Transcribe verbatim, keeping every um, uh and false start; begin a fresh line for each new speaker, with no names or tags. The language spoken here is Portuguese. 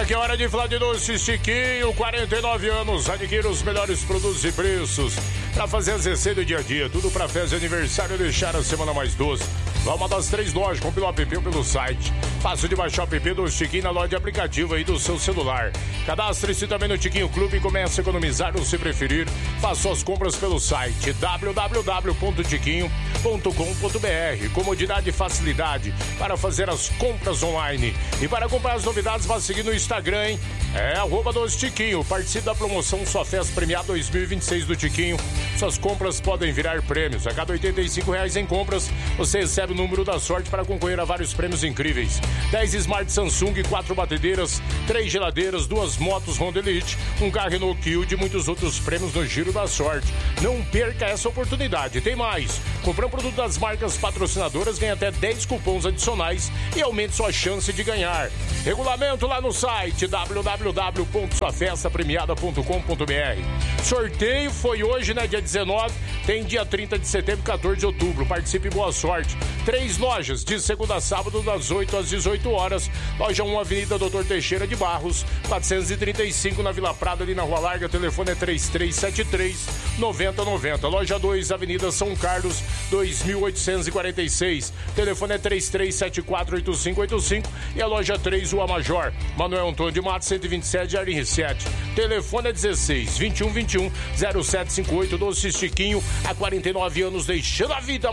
Aqui é hora de falar de doce Tiquinho, quarenta e nove anos, adquira os melhores produtos e preços para fazer as receitas do dia a dia, tudo para festa de aniversário e deixar a semana mais doce. Vá uma das três lojas, compre o app ou pelo site. Fácil de baixar o app do Tiquinho na loja de aplicativo aí do seu celular. Cadastre-se também no Tiquinho Clube e comece a economizar ou, se preferir, faça suas compras pelo site w w w ponto tiquinho ponto com ponto b r. Comodidade e facilidade para fazer as compras online. E para acompanhar as novidades, vá seguir no Instagram, hein? É arroba doce Tiquinho. Participe da promoção Sua Festa Premiada dois mil e vinte e seis do Tiquinho. Suas compras podem virar prêmios. A cada oitenta e cinco reais em compras, você recebe o número da sorte para concorrer a vários prêmios incríveis. dez Smart Samsung, quatro batedeiras, três geladeiras, duas motos Honda Elite, um carro Renault Kwid e muitos outros prêmios no Giro da Sorte. Não perca essa oportunidade. Tem mais. Comprar um produto das marcas patrocinadoras, ganha até dez cupons adicionais e aumente sua chance de ganhar. Regulamento lá no site w w w ponto sua festa premiada ponto com ponto b r. Sorteio foi hoje, né, dia dezenove, tem dia trinta de setembro e quatorze de outubro. Participe e boa sorte. Três lojas, de segunda a sábado, das oito às dezoito horas. Loja um, Avenida Doutor Teixeira de Barros, quatrocentos e trinta e cinco, na Vila Prada, ali na Rua Larga. Telefone é três três sete três, nove zero nove zero. Loja dois, Avenida São Carlos, dois mil oitocentos e quarenta e seis. Telefone é três três sete quatro, oito cinco oito cinco. E a loja três, Rua Major, Manuel Antônio de Matos, cento e vinte e sete, Jardim sete. Telefone é dezesseis, vinte e um, vinte e um, zero sete cinquenta e oito. Doce Tiquinho, há quarenta e nove anos, deixando a vida